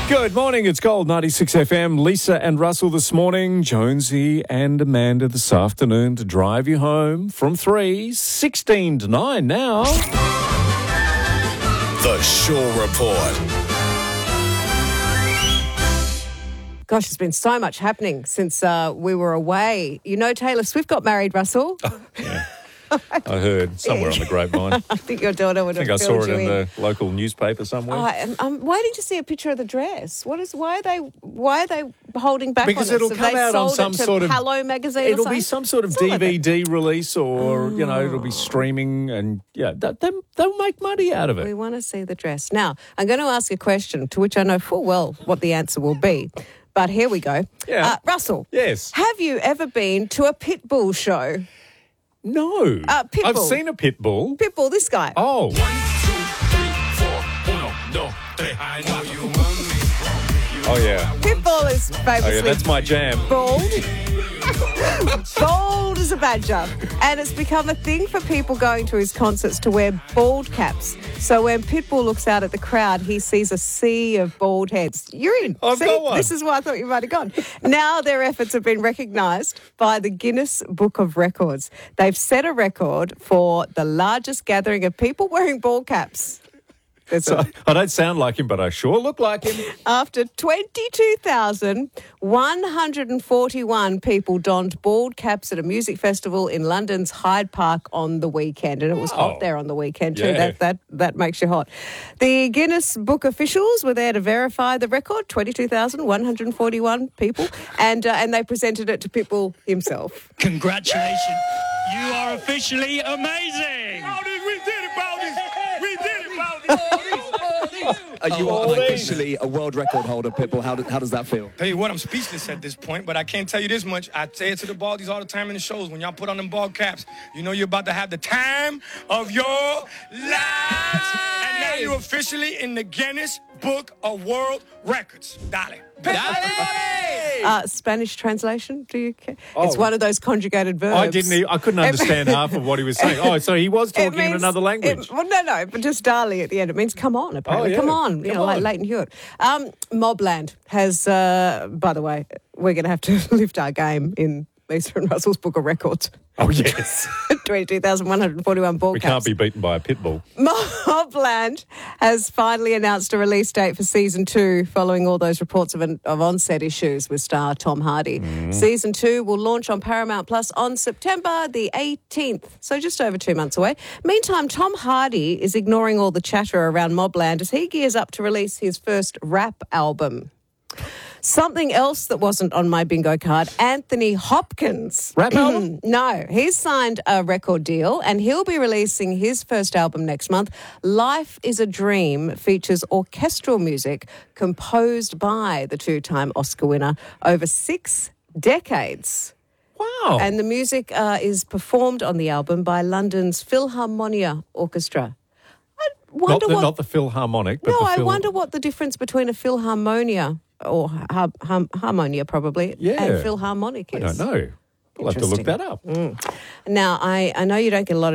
Good morning, it's Gold 96 FM. Lisa and Russell this morning, Jonesy and Amanda this afternoon to drive you home from 3, 16 to 9 now. The Shaw Report. Gosh, there's been so much happening since we were away. You know, Taylor Swift got married, Russell. Yeah. I heard somewhere on the grapevine. I think your daughter would have I saw filled it you in the local newspaper somewhere. I'm waiting to see a picture of the dress. Why are they holding back Because on it? it'll Have come they out on sold some it to sort of Hello magazine. It'll or be something? some sort of Something like that. DVD release, or it'll be streaming, and they'll make money out of We it. want to see the dress. Now, I'm going to ask a question to which I know full well what the answer will be. But here we go. Yeah. Russell. Yes. Have you ever been to a pit bull show? No, Pitbull. I've seen a pit bull. Pitbull, this guy. Oh, oh yeah. Pitbull is famously Oh yeah, that's my jam. bald. Bald as a badger. And it's become a thing for people going to his concerts to wear bald caps. So when Pitbull looks out at the crowd, he sees a sea of bald heads. You're in. I've got one. This is why I thought you might have gone. Now their efforts have been recognised by the Guinness Book of Records. They've set a record for the largest gathering of people wearing bald caps. So, I don't sound like him, but I sure look like him. After 22,141 people donned bald caps at a music festival in London's Hyde Park on the weekend. And it was hot there on the weekend too. Yeah. That makes you hot. The Guinness Book officials were there to verify the record, 22,141 people, and they presented it to Pitbull himself. Congratulations. You are officially amazing. We did it, Baldy. We did it, Baldy. You are officially a world record holder, Pitbull. How does that feel? Tell you what, I'm speechless at this point, but I can't tell you this much. I say it to the Baldies all the time in the shows. When y'all put on them bald caps, you know you're about to have the time of your lives. And now you're officially in the Guinness Book of World Records. Dale. Spanish translation? Do you care? It's one of those conjugated verbs. I couldn't understand half of what he was saying. Oh, so he was talking in another language. No, but just darling at the end. It means come on, apparently. Oh, yeah. Come on, like Leighton Hewitt. Mobland has, by the way, we're going to have to lift our game in Lisa and Russell's Book of Records. Oh, yes. 22,141 ball We caps. can't be beaten by a pit bull. Mobland has finally announced a release date for Season 2 following all those reports of on-set issues with star Tom Hardy. Season 2 will launch on Paramount Plus on September the 18th, so just over 2 months away. Meantime, Tom Hardy is ignoring all the chatter around Mobland as he gears up to release his first rap album. Something else that wasn't on my bingo card, Anthony Hopkins. Rap album? No, he's signed a record deal and he'll be releasing his first album next month. Life is a Dream features orchestral music composed by the two-time Oscar winner over 6 decades. Wow. And the music is performed on the album by London's Philharmonia Orchestra. I wonder not the Philharmonic, but No, the I wonder what the difference between a Philharmonia or harmonia probably and Philharmonic is. I don't know. We'll have to look that up. Now, I know you don't get a lot of